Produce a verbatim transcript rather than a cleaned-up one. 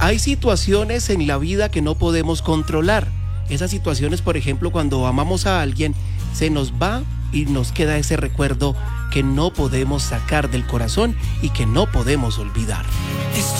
Hay situaciones en la vida que no podemos controlar. Esas situaciones, por ejemplo, cuando amamos a alguien, se nos va y nos queda ese recuerdo que no podemos sacar del corazón y que no podemos olvidar. Esto